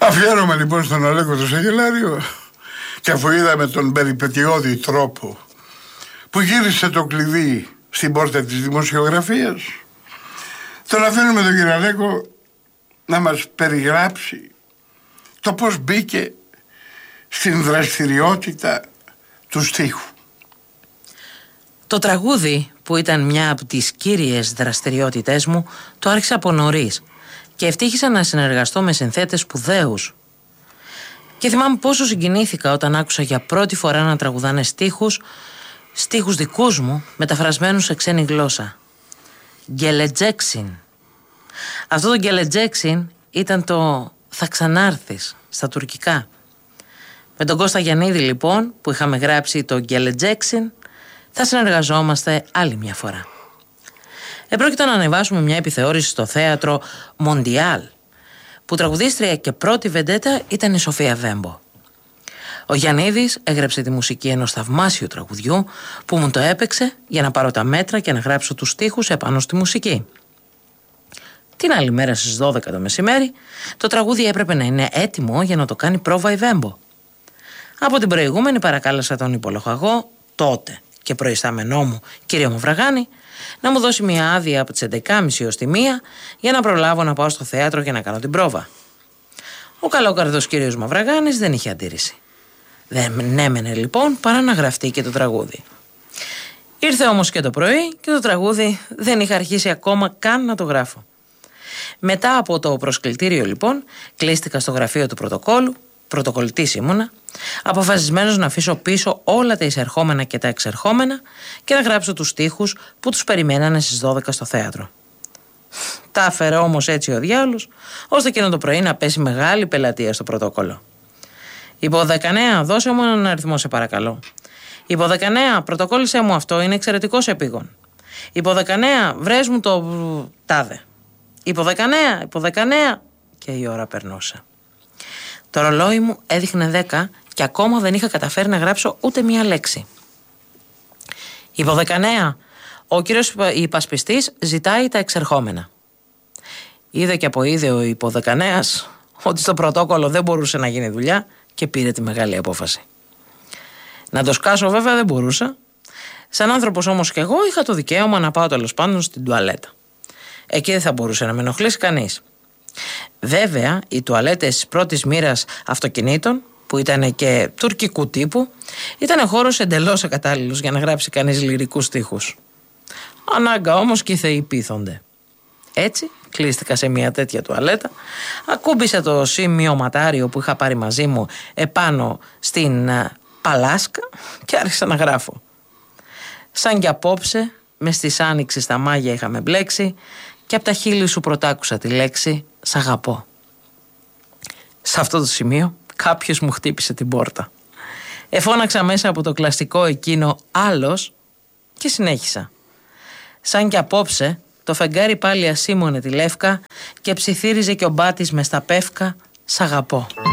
Αφιέρωμα λοιπόν στον Αλέκο το Σαγελάριο, και αφού είδαμε τον περιπετειώδη τρόπο που γύρισε το κλειδί στην πόρτα της δημοσιογραφίας, τον αφήνουμε τον κύριο Αλέκο να μας περιγράψει το πώς μπήκε στην δραστηριότητα του στίχου. Το τραγούδι, που ήταν μια από τις κύριες δραστηριότητές μου, το άρχισα από νωρίς και ευτύχησα να συνεργαστώ με συνθέτες σπουδαίους. Και θυμάμαι πόσο συγκινήθηκα όταν άκουσα για πρώτη φορά να τραγουδάνε στίχους δικούς μου, μεταφρασμένους σε ξένη γλώσσα. Γκελετζέξιν. Αυτό το γκελετζέξιν ήταν το «Θα ξανάρθεις» στα τουρκικά. Με τον Κώστα Γιαννίδη λοιπόν, που είχαμε γράψει το γκελετζέξιν, θα συνεργαζόμαστε άλλη μια φορά. Επρόκειτο να ανεβάσουμε μια επιθεώρηση στο θέατρο Μοντιάλ, που τραγουδίστρια και πρώτη βεντέτα ήταν η Σοφία Βέμπο. Ο Γιαννίδης έγραψε τη μουσική ενός θαυμάσιου τραγουδιού που μου το έπαιξε για να πάρω τα μέτρα και να γράψω τους στίχους επάνω στη μουσική. Την άλλη μέρα στις 12 το μεσημέρι το τραγούδι έπρεπε να είναι έτοιμο για να το κάνει πρόβα η Βέμπο. Από την προηγούμενη παρακάλεσα τον υπολογαγό, τότε και προϊστάμενό μου κύριο Μαυραγάνη, να μου δώσει μια άδεια από τις 11.30 ως τη 1 για να προλάβω να πάω στο θέατρο και να κάνω την πρόβα. Ο καλόκαρδος κύριος Μαυραγάνης δεν είχε αντίρρηση. Δεν έμενε λοιπόν παρά να γραφτεί και το τραγούδι. Ήρθε όμως και το πρωί και το τραγούδι δεν είχα αρχίσει ακόμα καν να το γράφω. Μετά από το προσκλητήριο λοιπόν κλείστηκα στο γραφείο του πρωτοκόλλου, πρωτοκολλητής ήμουνα, αποφασισμένος να αφήσω πίσω όλα τα εισερχόμενα και τα εξερχόμενα και να γράψω τους στίχους που τους περιμένανε στις 12 στο θέατρο. Τα έφερε όμως έτσι ο διάολος, ώστε εκείνο το πρωί να πέσει μεγάλη πελατεία στο πρωτόκολλο. Υποδεκανέα, δώσε μου έναν αριθμό σε παρακαλώ. Υποδεκανέα, πρωτοκόλλησέ μου αυτό, είναι εξαιρετικός επίγον. Υποδεκανέα, βρες μου το τάδε. Υποδεκανέα, και η ώρα περνούσε. Το ρολόι μου έδειχνε 10 και ακόμα δεν είχα καταφέρει να γράψω ούτε μία λέξη. Υποδεκανέα, ο κύριος υπασπιστής ζητάει τα εξερχόμενα. Είδε και αποείδε ο υποδεκανέας ότι στο πρωτόκολλο δεν μπορούσε να γίνει δουλειά και πήρε τη μεγάλη απόφαση. Να το σκάσω βέβαια δεν μπορούσα. Σαν άνθρωπος όμως και εγώ είχα το δικαίωμα να πάω τέλος πάντων στην τουαλέτα. Εκεί δεν θα μπορούσε να με ενοχλήσει κανείς. Βέβαια, οι τουαλέτες της πρώτης μοίρας αυτοκινήτων, που ήταν και τουρκικού τύπου, ήταν χώρος εντελώς ακατάλληλος για να γράψει κανείς λυρικούς στίχους. Ανάγκα όμως και οι θεοί πείθονται. Έτσι, κλείστηκα σε μια τέτοια τουαλέτα, ακούμπησα το σημειωματάριο που είχα πάρει μαζί μου επάνω στην παλάσκα και άρχισα να γράφω. Σαν κι απόψε, μες στις άνοιξες στα μάγια είχαμε μπλέξει και από τα χείλη σου πρωτάκουσα τη λέξη «Σ' αγαπώ». Σε αυτό το σημείο κάποιος μου χτύπησε την πόρτα. Εφώναξα μέσα από το κλασικό εκείνο «Άλλος» και συνέχισα. Σαν κι απόψε, το φεγγάρι πάλι ασήμωνε τη λεύκα και ψιθύριζε κι ο μπάτης μες στα πεύκα «Σ' αγαπώ».